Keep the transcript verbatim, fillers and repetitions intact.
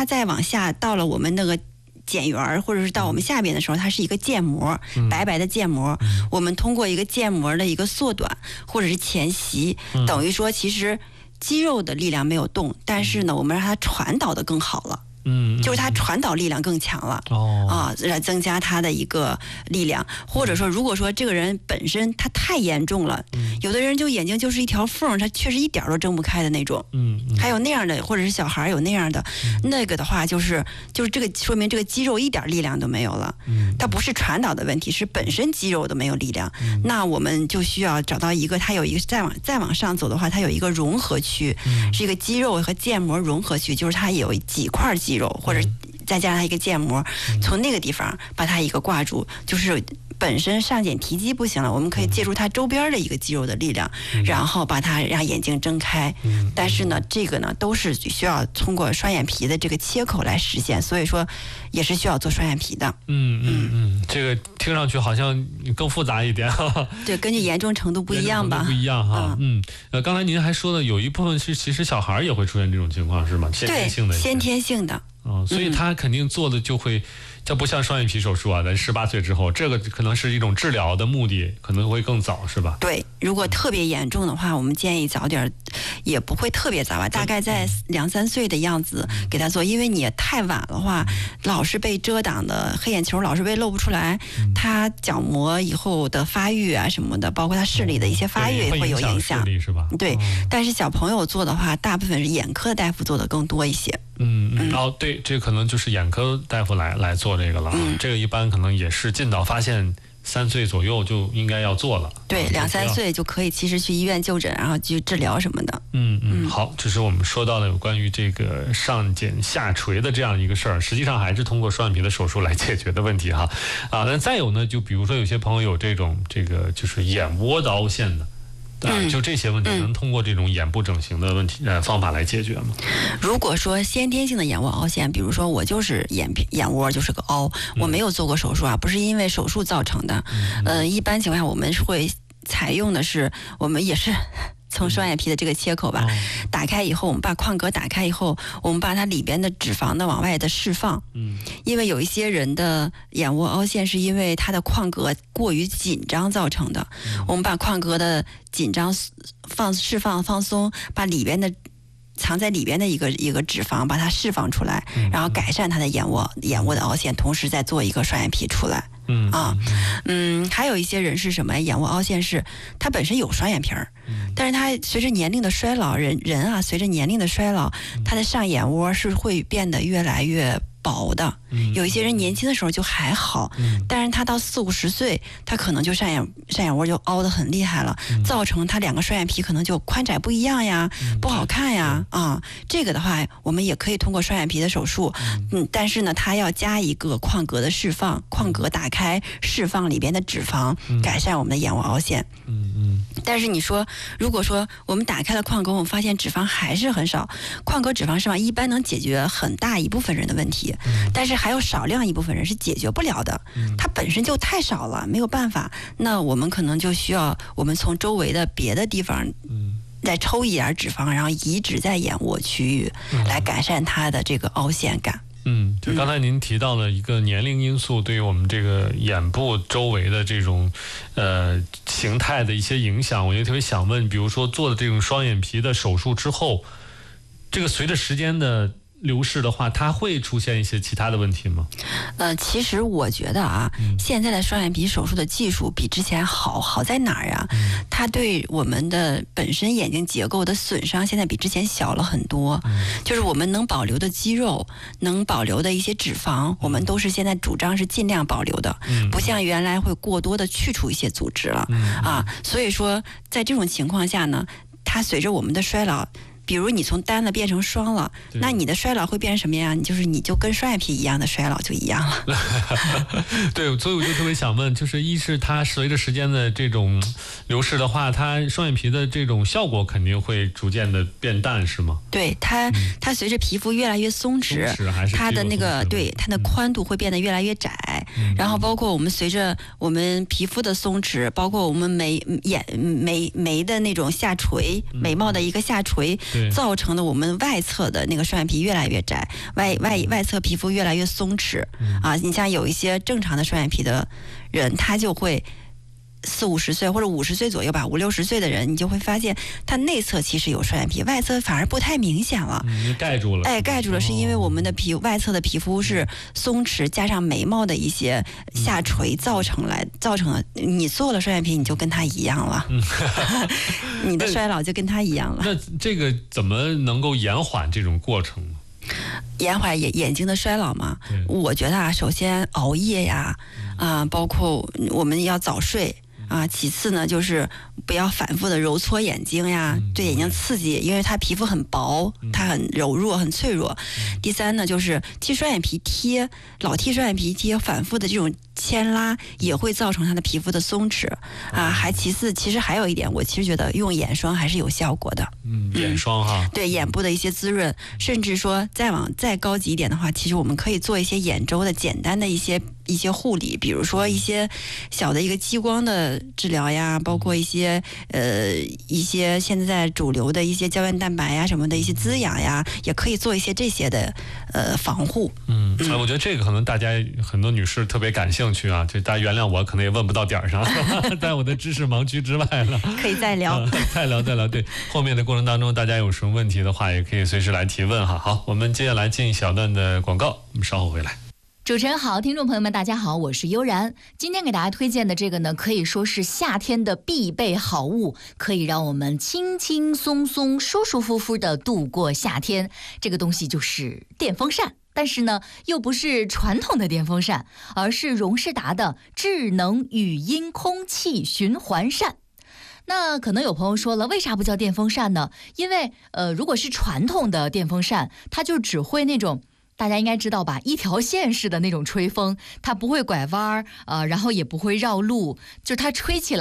它再往下到了我们那个睑缘或者是到我们下边的时候，它是一个腱膜，白白的腱膜。嗯、我们通过一个腱膜的一个缩短或者是前袭，嗯、等于说其实肌肉的力量没有动，但是呢，我们让它传导的更好了。嗯，就是它传导力量更强了哦啊，来增加它的一个力量，或者说，如果说这个人本身他太严重了，嗯、有的人就眼睛就是一条缝，他确实一点都睁不开的那种，嗯，嗯还有那样的，或者是小孩有那样的，嗯、那个的话就是就是这个说明这个肌肉一点力量都没有了，嗯，它不是传导的问题，是本身肌肉都没有力量，嗯、那我们就需要找到一个，它有一个再往再往上走的话，它有一个融合区，嗯、是一个肌肉和腱膜融合区，就是它有几块肌。肌肉或者再加上它一个腱膜，嗯、从那个地方把它一个挂住，就是本身上睑提肌不行了，我们可以借助它周边的一个肌肉的力量，嗯、然后把它让眼睛睁开。嗯、但是呢，这个呢都是需要通过双眼皮的这个切口来实现，所以说也是需要做双眼皮的。 嗯嗯嗯，这个听上去好像更复杂一点。 对，根据严重程度不一样吧。 不一样哈。嗯, 嗯呃，刚才您还说了，有一部分是其实小孩也会出现这种情况，是吗？先天性的。 对，先天性的。 哦，所以他肯定做的就会，这不像双眼皮手术啊，在十八岁之后，这个可能是一种治疗的目的，可能会更早，是吧？ 对，如果特别严重的话，我们建议早点，也不会特别早吧，大概在两三岁的样子给他做，因为你太晚的话，老是被遮挡的黑眼球老是被露不出来，他角膜以后的发育啊什么的，包括他视力的一些发育也会有影响， 是吧？ 对，但是小朋友做的话，大部分是眼科大夫做的更多一些。 嗯嗯，哦对，这可能就是眼科大夫来来做这个了。嗯，这个一般可能也是尽早发现，三岁左右就应该要做了。 对，两三岁就可以，其实去医院就诊，然后去治疗什么的。 嗯嗯，好，这是我们说到的有关于这个上睑下垂的这样一个事儿，实际上还是通过双眼皮的手术来解决的问题哈。啊，那再有呢，就比如说有些朋友有这种这个就是眼窝的凹陷的。嗯、就这些问题能通过这种眼部整形的问题、嗯、呃方法来解决吗？ 如果说先天性的眼窝凹陷，比如说我就是眼皮眼窝就是个凹，我没有做过手术啊，不是因为手术造成的，嗯、呃，一般情况下我们会采用的是，我们也是。从双眼皮的这个切口吧，嗯、打开以后，我们把眶隔打开以后，我们把它里边的脂肪的往外的释放。嗯，因为有一些人的眼窝凹陷是因为它的眶隔过于紧张造成的。嗯、我们把眶隔的紧张放释放放松，把里边的藏在里边的一个一个脂肪把它释放出来，嗯、然后改善它的眼窝眼窝的凹陷，同时再做一个双眼皮出来。嗯啊，嗯，还有一些人是什么？眼窝凹陷是他本身有双眼皮儿，嗯、但是他随着年龄的衰老，人人啊，随着年龄的衰老，嗯、他的上眼窝是会变得越来越薄的。嗯、有一些人年轻的时候就还好，嗯、但是他到四五十岁，他可能就上眼上眼窝就凹得很厉害了，嗯、造成他两个双眼皮可能就宽窄不一样呀，嗯、不好看呀。嗯、啊，这个的话，我们也可以通过双眼皮的手术，嗯，嗯但是呢，它要加一个眶隔的释放，眶隔打开。释放里边的脂肪，改善我们的眼窝凹陷。嗯嗯。但是你说，如果说我们打开了眶隔，我们发现脂肪还是很少，眶隔脂肪释放一般能解决很大一部分人的问题，嗯、但是还有少量一部分人是解决不了的。嗯、它本身就太少了，没有办法。那我们可能就需要我们从周围的别的地方，嗯。再抽一点脂肪，然后移植在眼窝区域，嗯、来改善它的这个凹陷感。 嗯，就刚才您提到了一个年龄因素对于我们这个眼部周围的这种呃形态的一些影响，我就特别想问，比如说做的这种双眼皮的手术之后，这个随着时间的流逝的话，它会出现一些其他的问题吗？ 呃，其实我觉得啊，嗯、现在的双眼皮手术的技术比之前好，好在哪儿呀？嗯、它对我们的本身眼睛结构的损伤现在比之前小了很多。嗯、就是我们能保留的肌肉，能保留的一些脂肪，嗯、我们都是现在主张是尽量保留的，嗯、不像原来会过多的去除一些组织了。嗯、啊，所以说在这种情况下呢，它随着我们的衰老。比如你从单了变成双了，那你的衰老会变成什么呀？你就是你就跟双眼皮一样的衰老就一样了。 对，所以我就特别想问，就是一是它随着时间的这种流逝的话，它双眼皮的这种效果肯定会逐渐的变淡，是吗？ 对，它、嗯、它随着皮肤越来越松弛， 松弛还是它的那个对它的宽度会变得越来越窄， 嗯、然后包括我们随着我们皮肤的松弛，包括我们眉眼眉眉的那种下垂，眉毛的一个下垂， 嗯、 造成的我们外侧的那个双眼皮越来越窄，外外外侧皮肤越来越松弛、嗯、啊。你像有一些正常的双眼皮的人，他就会四五十岁或者五十岁左右吧，五六十岁的人，你就会发现他内侧其实有双眼皮，外侧反而不太明显了， 嗯、盖住了。 哎，盖住了，是因为我们的皮外侧的皮肤是松弛，加上眉毛的一些下垂造成来造成了。你做了双眼皮，你就跟他一样了，嗯、你的衰老就跟他一样了。 那这个怎么能够延缓这种过程呢？ 延缓眼眼睛的衰老嘛，我觉得啊，首先熬夜呀，啊、呃，包括我们要早睡。啊，其次呢，就是不要反复的揉搓眼睛呀， 嗯、 对眼睛刺激，因为它皮肤很薄，它很柔弱，很脆弱。嗯、第三呢，就是贴双眼皮贴，老贴双眼皮贴，反复的这种牵拉也会造成它的皮肤的松弛啊。还其次，其实还有一点，我其实觉得用眼霜还是有效果的。 嗯，眼霜哈， 对眼部的一些滋润，甚至说再往再高级一点的话，其实我们可以做一些眼周的简单的一些一些护理，比如说一些小的一个激光的治疗呀，包括一些呃一些现在主流的一些胶原蛋白呀什么的一些滋养呀，也可以做一些这些的呃防护。 嗯，嗯我觉得这个可能大家很多女士特别感兴趣啊，就大家原谅我可能也问不到点儿上，在我的知识盲区之外了。 可以再聊， 呃、再聊再聊。对，后面的过程当中，大家有什么问题的话，也可以随时来提问哈。好，我们接下来进一小段的广告，我们稍后回来。 主持人好，听众朋友们大家好，我是悠然。今天给大家推荐的这个呢，可以说是夏天的必备好物，可以让我们轻轻松松舒舒服服的度过夏天。这个东西就是电风扇，但是呢又不是传统的电风扇，而是荣仕达的智能语音空气循环扇。那可能有朋友说了，为啥不叫电风扇呢？因为呃，如果是传统的电风扇，它就只会那种大家应该知道吧，一条线式的那种吹风，它不会拐弯儿，呃，然后也不会绕路，就是它吹起来